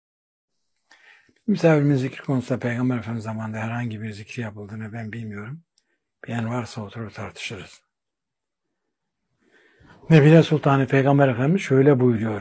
Misafirimin zikir konusunda Peygamber Efendimiz zamanında herhangi bir zikir yapıldığını ben bilmiyorum. Bilen varsa oturur tartışırız. Nebile Sultanı Peygamber Efendimiz şöyle buyuruyor.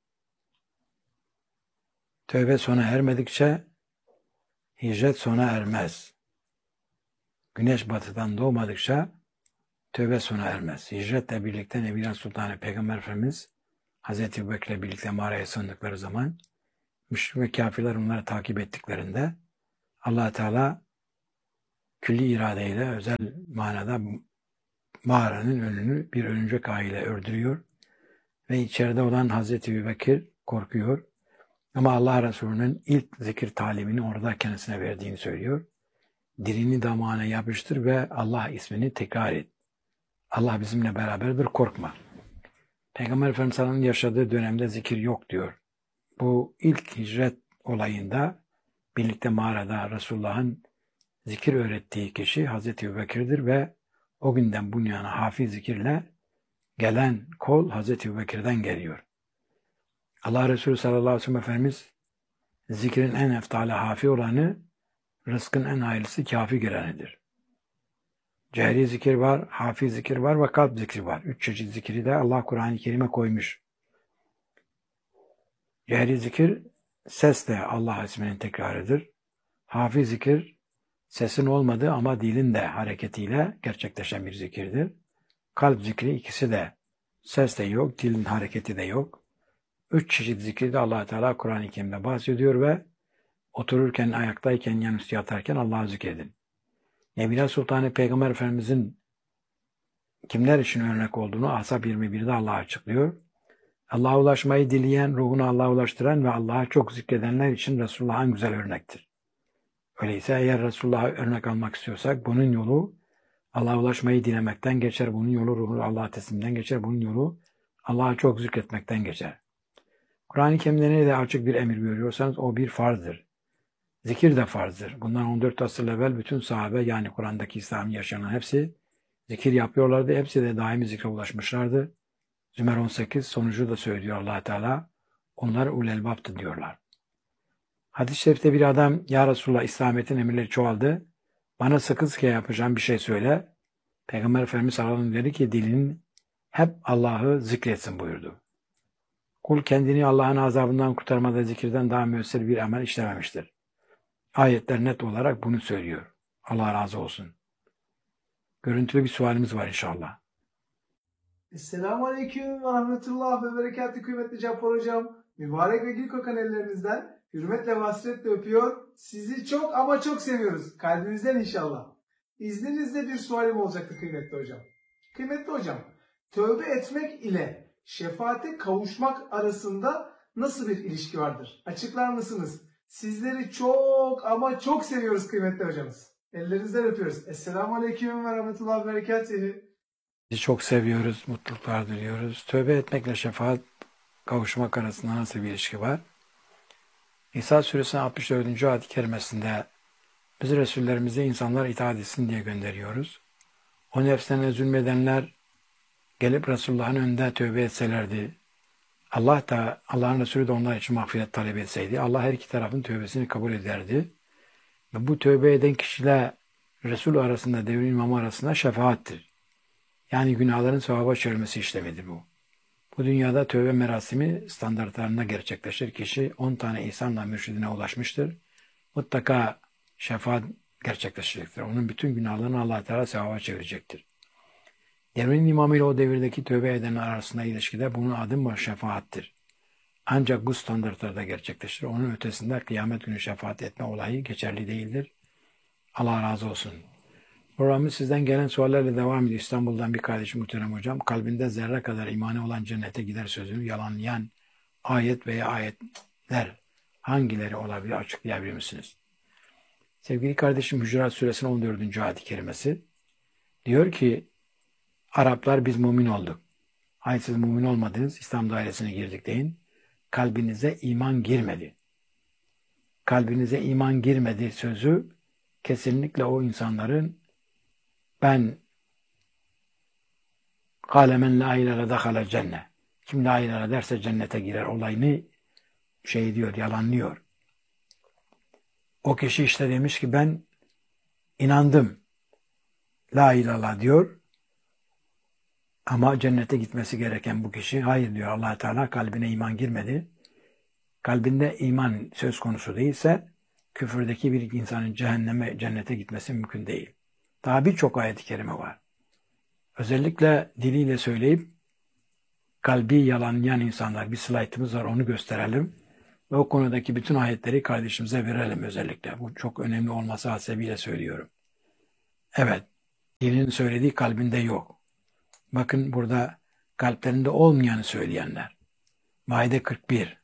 Tövbe sona ermedikçe hicret sona ermez. Güneş batıdan doğmadıkça tövbe sona ermez. Hicretle birlikte Nebile Sultanı Peygamber Efendimiz Hazreti Ebubekir'le birlikte mağaraya sığındıkları zaman müşrik ve kafirler onları takip ettiklerinde Allah Teala külli iradeyle özel manada mağaranın önünü bir örümcek ağıyla ördürüyor ve içeride olan Hazreti Ebubekir korkuyor. Ama Allah Resulü'nün ilk zikir talimini orada kendisine verdiğini söylüyor. Dilini damağına yapıştır ve Allah ismini tekrar et. Allah bizimle beraberdir, korkma. Peygamber Efendimiz'in yaşadığı dönemde zikir yok diyor. Bu ilk hicret olayında birlikte mağarada Resulullah'ın zikir öğrettiği kişi Hazreti Ebubekir'dir ve o günden bu yana hafiz zikirle gelen kol Hazreti Ebubekir'den geliyor. Allah Resulü sallallahu aleyhi ve sellem Efendimiz zikrin en eftali hafi olanı, rızkın en hayırlısı kafi girenidir. Cehri zikir var, hafi zikir var ve kalp zikri var. Üç çeşit zikri de Allah Kur'an-ı Kerim'e koymuş. Cehri zikir ses de Allah isminin tekrarıdır. Hafi zikir sesin olmadığı ama dilin de hareketiyle gerçekleşen bir zikirdir. Kalp zikri ikisi de ses de yok, dilin hareketi de yok. Üç çeşit zikri de Allah Teala Kur'an-ı Kerim'de bahsediyor ve otururken, ayaktayken, yanüstü yatarken Allah'ı zikredin. Nebiler Sultanı Peygamber Efendimizin kimler için örnek olduğunu Ahzab yirmi birde Allah açıklıyor. Allah'a ulaşmayı dileyen, ruhunu Allah'a ulaştıran ve Allah'a çok zikredenler için Resulullah'ın en güzel örnektir. Öyleyse eğer Resulullah'a örnek almak istiyorsak bunun yolu Allah'a ulaşmayı dilemekten geçer. Bunun yolu ruhunu Allah'a teslimden geçer. Bunun yolu Allah'a çok zikretmekten geçer. Kur'an-ı Kerim'de ne de açık bir emir görüyorsanız o bir farzdır. Zikir de farzdır. Bundan on dört asır evvel bütün sahabe yani Kur'an'daki İslam'ı yaşanan hepsi zikir yapıyorlardı. Hepsi de daimi zikre ulaşmışlardı. Zümer on sekiz sonucu da söylüyor Allah Teala. Onlar ulul elbaptı diyorlar. Hadis-i şerifte bir adam ya Resulullah İslamiyet'in emirleri çoğaldı. Bana sıkı sıkı yapacağım bir şey söyle. Peygamber Efendimiz sallallahu aleyhi ve sellem dedi ki dilin hep Allah'ı zikretsin buyurdu. Kul kendini Allah'ın azabından kurtarmada zikirden daha müessir bir amel işlememiştir. Ayetler net olarak bunu söylüyor. Allah razı olsun. Görüntülü bir sualimiz var inşallah. Esselamu Aleyküm ve Rahmetullah ve Berekatü kıymetli Cappar Hocam. Mübarek ve gül kokan ellerinizden hürmetle ve hasretle öpüyor. Sizi çok ama çok seviyoruz. Kalbimizden inşallah. İzninizle bir sualim olacaktı kıymetli hocam. Kıymetli hocam, tövbe etmek ile şefaate kavuşmak arasında nasıl bir ilişki vardır? Açıklar mısınız? Sizleri çok ama çok seviyoruz kıymetli hocamız. Ellerinizden öpüyoruz. Esselamu Aleyküm ve Rahmetullah ve Berekatühü. Sizi çok seviyoruz, mutluluklar diliyoruz. Tövbe etmekle şefaat kavuşmak arasında nasıl bir ilişki var? İsa Suresi'nin altmış dördüncü ayet-i kerimesinde biz Resullerimize insanlar itaat etsin diye gönderiyoruz. O nefslerine zulmedenler gelip Resulullah'ın önünde tövbe etselerdi, Allah da, Allah'ın Resulü de onlar için mağfiret talep etseydi, Allah her iki tarafın tövbesini kabul ederdi. Ve bu tövbe eden kişiyle Resul arasında, devrin imamı arasında şefaattir. Yani günahların sevaba çevirmesi işlemidir bu. Bu dünyada tövbe merasimi standartlarında gerçekleşir. Kişi on tane ihsanla mürşidine ulaşmıştır. Mutlaka şefaat gerçekleşecektir. Onun bütün günahlarını Allah Teala sevaba çevirecektir. Devrin imamı ile o devirdeki tövbe edenler arasında ilişkide bunun adı şefaattir. Ancak bu standartlarda gerçekleşir. Onun ötesinde kıyamet günü şefaat etme olayı geçerli değildir. Allah razı olsun. Programı sizden gelen suallerle devam ediyor. İstanbul'dan bir kardeşim muhterem hocam. Kalbinde zerre kadar imanı olan cennete gider sözünü yalanlayan ayet veya ayetler hangileri olabilir açıklayabilir misiniz? Sevgili kardeşim Hücurat Suresinin on dördüncü ayet-i kerimesi diyor ki Araplar biz mümin olduk. Hayır siz mümin olmadınız. İslam dairesine girdik deyin. Kalbinize iman girmedi. Kalbinize iman girmedi sözü kesinlikle o insanların ben kâlemen la ilahe dakhala cennet. Kim la ilahe derse cennete girer olayını şey diyor, yalanlıyor. O kişi işte demiş ki ben inandım. La ilahe diyor. Ama cennete gitmesi gereken bu kişi hayır diyor Allah Teala kalbine iman girmedi. Kalbinde iman söz konusu değilse küfürdeki bir insanın cehenneme, cennete gitmesi mümkün değil. Daha birçok ayet-i kerime var. Özellikle diliyle söyleyip kalbi yalanlayan insanlar bir slaytımız var onu gösterelim. Ve o konudaki bütün ayetleri kardeşimize verelim özellikle. Bu çok önemli olması hasebiyle söylüyorum. Evet, dilinin söylediği kalbinde yok. Bakın burada kalplerinde olmayanı söyleyenler. Maide kırk bir.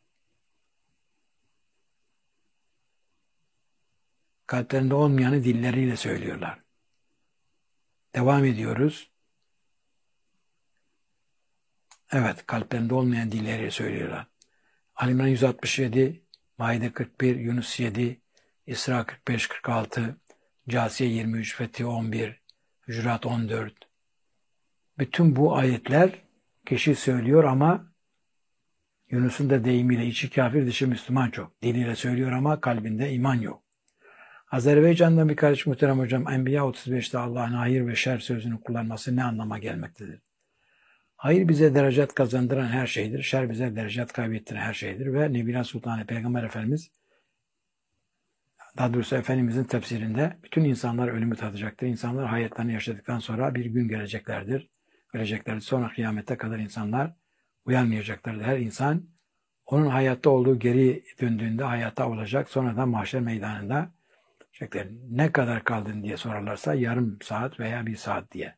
Kalplerinde olmayanı dilleriyle söylüyorlar. Devam ediyoruz. Evet, kalplerinde olmayan dilleri söylüyorlar. Ali İmran yüz altmış yedi, Maide kırk bir, Yunus yedi, İsra kırk beş kırk altı, Câsiye yirmi üç, Fetih on bir, Hücurat on dört. Bütün bu ayetler kişi söylüyor ama Yunus'un da deyimiyle içi kafir dışı Müslüman çok. Diliyle söylüyor ama kalbinde iman yok. Azerbaycan'dan bir kardeş muhterem hocam, Enbiya otuz beşte Allah'ın hayır ve şer sözünü kullanması ne anlama gelmektedir? Hayır bize derecat kazandıran her şeydir. Şer bize derecat kaybettiren her şeydir. Ve Nebina Sultanı Peygamber Efendimiz, daha doğrusu Efendimizin tefsirinde bütün insanlar ölümü tadacaktır. İnsanlar hayatlarını yaşadıktan sonra bir gün geleceklerdir. Geleceklerdir. Sonra kıyamete kadar insanlar uyanmayacaklardır. Her insan onun hayatta olduğu geri döndüğünde hayata olacak. Sonra da mahşer meydanında diyecekler, ne kadar kaldın diye sorarlarsa yarım saat veya bir saat diye.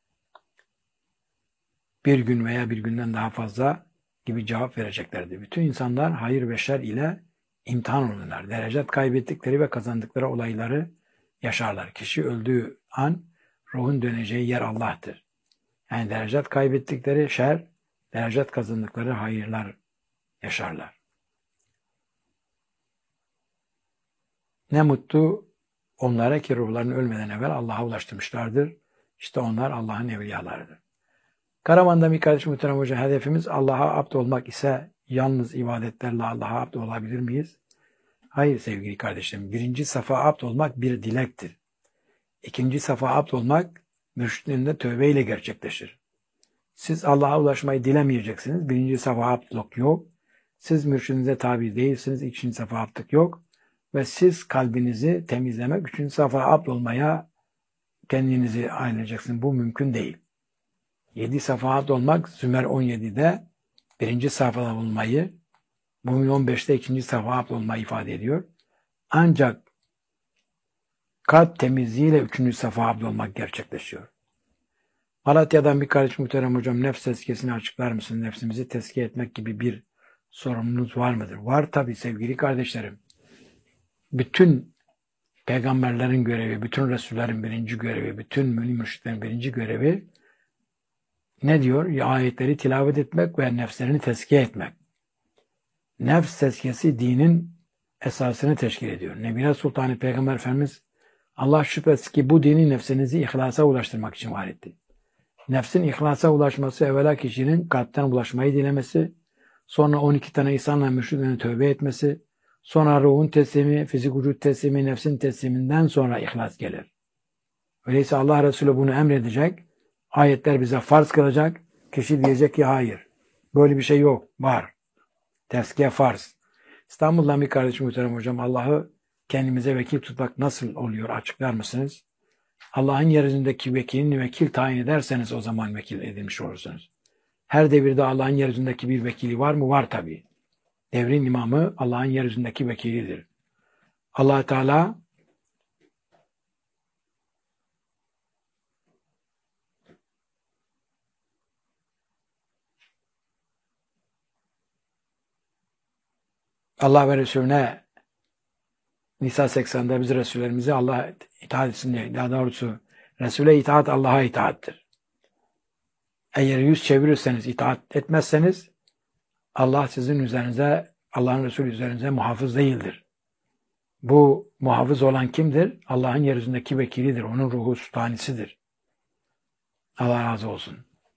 Bir gün veya bir günden daha fazla gibi cevap vereceklerdi. Bütün insanlar hayır ve şer ile imtihan olurlar. Derecat kaybettikleri ve kazandıkları olayları yaşarlar. Kişi öldüğü an ruhun döneceği yer Allah'tır. Yani derecat kaybettikleri şer, derecat kazandıkları hayırlar yaşarlar. Ne mutlu onlara ki ruhlarını ölmeden evvel Allah'a ulaştırmışlardır. İşte onlar Allah'ın evliyalarıdır. Karaman'da bir kardeş muhterem hocam, hedefimiz Allah'a abd olmak ise yalnız ibadetlerle Allah'a abd olabilir miyiz? Hayır sevgili kardeşlerim. Birinci safa abd olmak bir dilektir. İkinci safa abd olmak mürşidinde tövbeyle gerçekleşir. Siz Allah'a ulaşmayı dilemeyeceksiniz. Birinci safa abdlık yok. Siz mürşidinize tabi değilsiniz. İkinci safa abdlık yok. Ve siz kalbinizi temizlemek, üçüncü safa abd olmaya kendinizi ayıracaksınız. Bu mümkün değil. Yedi safa abd olmak Zümer on yedide birinci safhada bulunmayı, Mümin on beşte ikinci safa abd olmayı ifade ediyor. Ancak kalp temizliğiyle üçüncü safa abd olmak gerçekleşiyor. Malatya'dan bir kardeş muhterem hocam, nefs tezkiyesini açıklar mısın? Nefsimizi tezkiye etmek gibi bir sorumluluğunuz var mıdır? Var tabii sevgili kardeşlerim. Bütün peygamberlerin görevi, bütün Resullerin birinci görevi, bütün mümin mürşitlerin birinci görevi ne diyor? Ya, ayetleri tilavet etmek ve nefslerini tezkiye etmek. Nefs tezkiyesi dinin esasını teşkil ediyor. Nebina Sultanı Peygamber Efendimiz, Allah şüphesiz ki bu dini nefsinizi ihlasa ulaştırmak için var etti. Nefsin ihlasa ulaşması evvela kişinin kalpten ulaşmayı dilemesi, sonra on iki tane insanla mürşidine tövbe etmesi, sonra ruhun teslimi, fizik vücut teslimi, nefsin tesliminden sonra ihlas gelir. Öyleyse Allah Resulü bunu emredecek, ayetler bize farz kılacak, kişi diyecek ki hayır, böyle bir şey yok, var. Tezkiye farz. İstanbul'dan bir kardeşim muhterem hocam, Allah'ı kendimize vekil tutmak nasıl oluyor açıklar mısınız? Allah'ın yeryüzündeki vekilini vekil tayin ederseniz o zaman vekil edilmiş olursunuz. Her devirde Allah'ın yeryüzündeki bir vekili var mı? Var tabii. Devrin imamı Allah'ın yeryüzündeki vekilidir. Allah Teala Allah ve Resulüne Nisa seksende biz Resullerimizi Allah'a itaat etsin diye. Daha doğrusu Resul'e itaat Allah'a itaattir. Eğer yüz çevirirseniz, itaat etmezseniz Allah sizin üzerinize, Allah'ın Resulü üzerinize muhafız değildir. Bu muhafız olan kimdir? Allah'ın yeryüzündeki vekilidir. Onun ruhu sultanisidir. Allah razı olsun.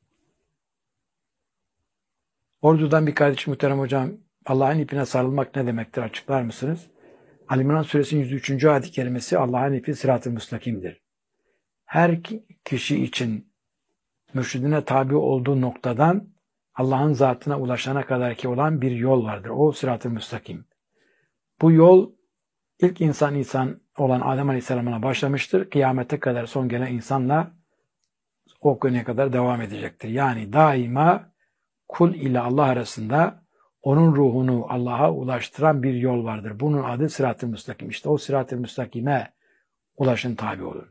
Ordu'dan bir kardeşim muhterem hocam, Allah'ın ipine sarılmak ne demektir açıklar mısınız? Ali İmran Suresinin yüz üçüncü ayet-i kerimesi Allah'ın ipi sırat-ı müstakimdir. Her kişi için mürşidine tabi olduğu noktadan Allah'ın zatına ulaşana kadar ki olan bir yol vardır. O sırat-ı müstakim. Bu yol ilk insan insan olan Adem Aleyhisselam'a başlamıştır. Kıyamete kadar son gelen insanla o güne kadar devam edecektir. Yani daima kul ile Allah arasında onun ruhunu Allah'a ulaştıran bir yol vardır. Bunun adı sırat-ı müstakim. İşte o sırat-ı müstakime ulaşın tabi olur.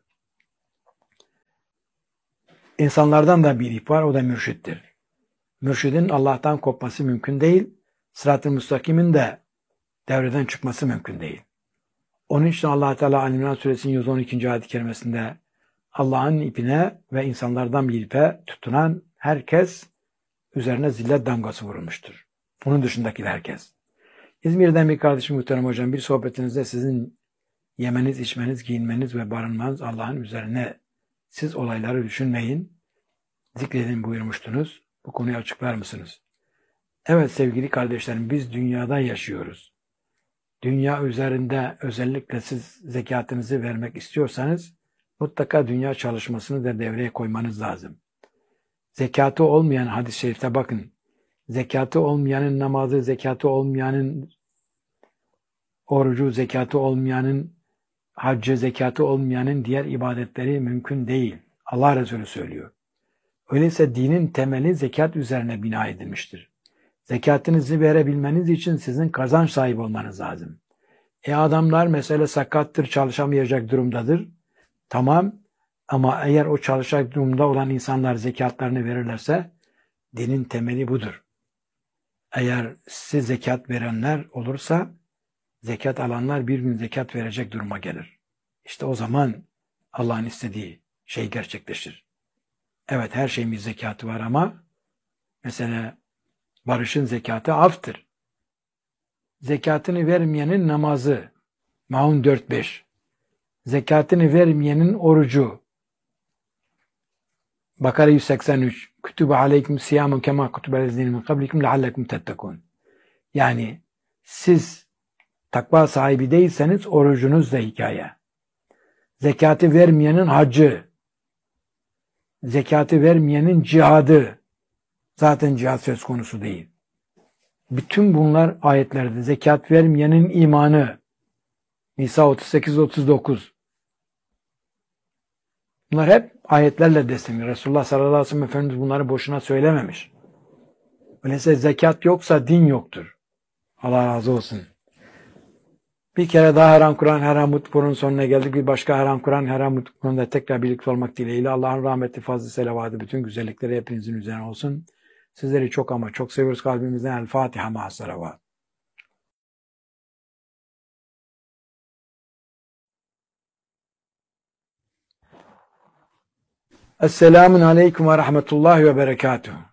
İnsanlardan da bir ip var, o da mürşittir. Mürşidin Allah'tan kopması mümkün değil, sırat-ı müstakimin de devreden çıkması mümkün değil. Onun için Allah Teala Ali İmran Suresinin yüz on ikinci ayet-i kerimesinde Allah'ın ipine ve insanlardan bir ipe tutunan herkes üzerine zillet damgası vurulmuştur. Bunun dışındaki herkes. İzmir'den bir kardeşim muhterem hocam, bir sohbetinizde sizin yemeniz, içmeniz, giyinmeniz ve barınmanız Allah'ın üzerine, siz olayları düşünmeyin, zikredin buyurmuştunuz. Bu konuyu açıklar mısınız? Evet sevgili kardeşlerim, biz dünyada yaşıyoruz. Dünya üzerinde özellikle siz zekatınızı vermek istiyorsanız mutlaka dünya çalışmasını da devreye koymanız lazım. Zekatı olmayan hadis-i şerifte bakın. Zekatı olmayanın namazı, zekatı olmayanın orucu, zekatı olmayanın haccı, zekatı olmayanın diğer ibadetleri mümkün değil. Allah Resulü söylüyor. Öyleyse dinin temeli zekat üzerine bina edilmiştir. Zekatınızı verebilmeniz için sizin kazanç sahibi olmanız lazım. E adamlar mesela sakattır, çalışamayacak durumdadır. Tamam, ama eğer o çalışacak durumda olan insanlar zekatlarını verirlerse dinin temeli budur. Eğer size zekat verenler olursa zekat alanlar bir gün zekat verecek duruma gelir. İşte o zaman Allah'ın istediği şey gerçekleşir. Evet, her şeyin bir zekatı var ama mesela barışın zekatı aftır. Zekatını vermeyenin namazı Maun dört beş. Zekatını vermeyenin orucu Bakara yüz seksen üç. Kütübe aleyküm siyamun kema kütübelezine min kablikum leallekum tettekun. Yani siz takva sahibi değilseniz orucunuz da hikaye. Zekatı vermeyenin hacı, zekatı vermeyenin cihadı, zaten cihad söz konusu değil. Bütün bunlar ayetlerde. Zekat vermeyenin imanı, Nisa otuz sekiz otuz dokuz. Bunlar hep ayetlerle destekli. Resulullah sallallahu aleyhi ve sellem Efendimiz bunları boşuna söylememiş. Öyleyse zekat yoksa din yoktur. Allah razı olsun. Bir kere daha Haram Kur'an Haram Mutlu'nun sonuna geldik. Bir başka Haram Kur'an Haram Mutlu'nda tekrar birlikte olmak dileğiyle Allah'ın rahmeti, fazlı, selavatı, bütün güzellikleri hepinizin üzerine olsun. Sizleri çok ama çok seviyoruz kalbimizden. El Fatiha ma'as salavat. Esselamun aleyküm ve rahmetullahi ve berekatuhu.